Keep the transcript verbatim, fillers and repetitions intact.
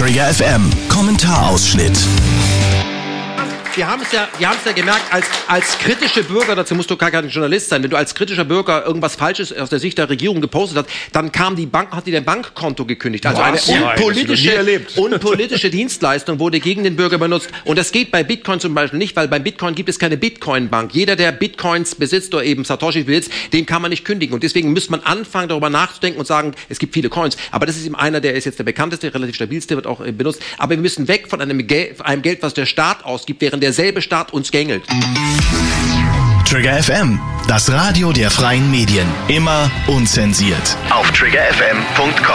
Trigger F M Kommentarausschnitt. Wir haben es ja, wir haben es ja gemerkt, als, als kritische Bürger, dazu musst du gar kein Journalist sein, wenn du als kritischer Bürger irgendwas Falsches aus der Sicht der Regierung gepostet hast, dann kam die Bank, hat die dein Bankkonto gekündigt. Also Was? eine Nein, unpolitische, unpolitische Dienstleistung wurde gegen den Bürger benutzt. Und das geht bei Bitcoin zum Beispiel nicht, weil beim Bitcoin gibt es keine Bitcoin-Bank. Jeder, der Bitcoins besitzt oder eben Satoshi besitzt, den kann man nicht kündigen. Und deswegen müsste man anfangen, darüber nachzudenken und sagen, es gibt viele Coins. Aber das ist eben einer, der ist jetzt der bekannteste, relativ stabilste, wird auch äh, benutzt. Aber wir müssen weg von einem, Gel- einem Geld, was der Staat ausgibt, während derselbe Staat uns gängelt. Trigger F M, das Radio der freien Medien. Immer unzensiert. Auf trigger f m punkt com